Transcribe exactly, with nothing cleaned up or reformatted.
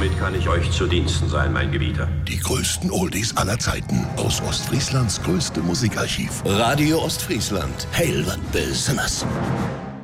Womit kann ich euch zu Diensten sein, mein Gebieter? Die größten Oldies aller Zeiten aus Ostfrieslands größte Musikarchiv. Radio Ostfriesland. Heil wat besonders.